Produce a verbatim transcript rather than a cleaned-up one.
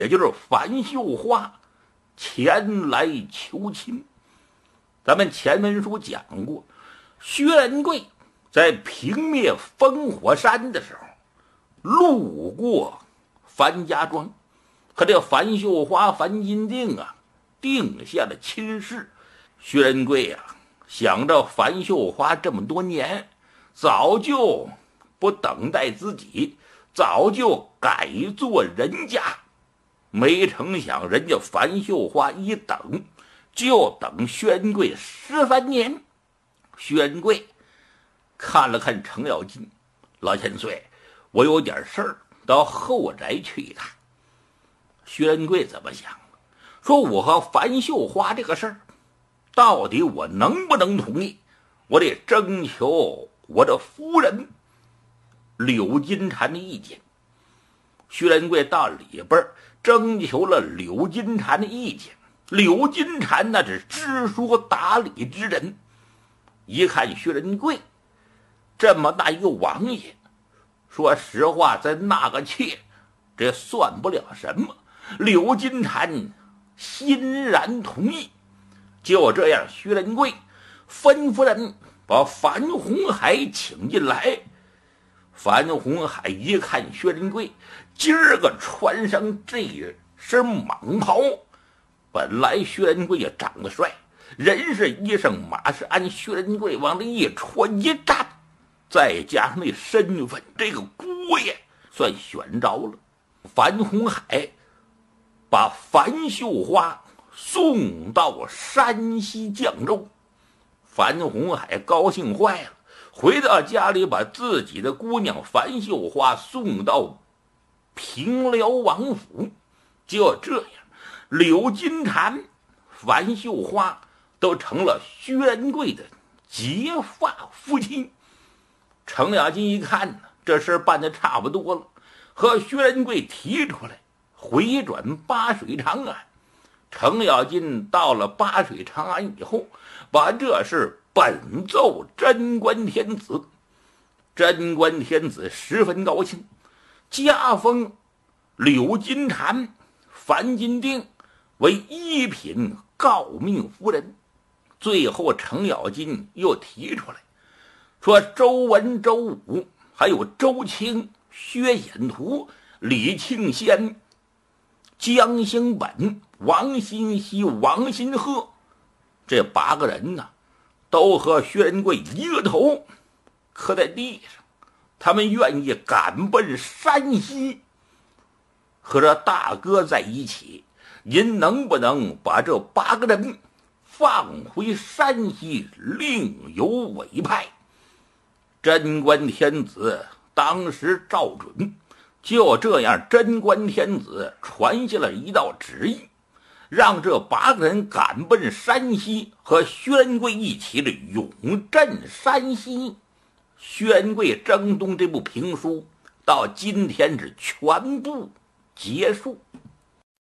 也就是樊秀花前来求亲。咱们前文书讲过，薛仁贵在平灭烽火山的时候路过樊家庄，可这樊秀花、樊金定啊定下了亲事。薛仁贵啊想着樊秀花这么多年早就不等待自己，早就改做人家，没成想人家樊秀花一等就等薛仁贵十三年。薛仁贵看了看程咬金，老千岁，我有点事儿，到后宅去一趟。薛仁贵怎么想？说我和樊秀花这个事儿，到底我能不能同意？我得征求我的夫人柳金蝉的意见。薛仁贵到里边征求了柳金蝉的意见。柳金蝉那是知书达理之人，一看薛仁贵这么大一个王爷，说实话，在那个妾这算不了什么。柳金蝉欣然同意。就这样，薛仁贵吩咐人把樊红海请进来。樊红海一看薛仁贵今儿个穿上这身蟒袍，本来薛仁贵也长得帅，人是衣裳马是鞍，薛仁贵往那一穿一站，再加上那身份，这个姑爷算选着了。樊红海把樊秀花送到山西绛州。樊红海高兴坏了，回到家里把自己的姑娘樊秀花送到平辽王府。就这样，柳金蝉、樊秀花都成了薛仁贵的结发夫妻。程咬金一看呢，这事办得差不多了，和薛仁贵提出来回转八水长安。程咬金到了八水长安以后，把这事本奏贞观天子。贞观天子十分高兴，加封柳金蝉、樊金定为一品诰命夫人。最后程咬金又提出来说，周文、周武还有周清、薛显图、李庆先、江兴本、王新熙、王新鹤这八个人呢，都和薛仁贵一个头磕在地上，他们愿意赶奔山西和这大哥在一起，您能不能把这八个人放回山西，另有委派？贞观天子当时照准。就这样，贞观天子传下了一道旨意，让这八个人赶奔山西，和薛仁贵一起的永镇山西。薛仁贵征东这部评书到今天是全部结束。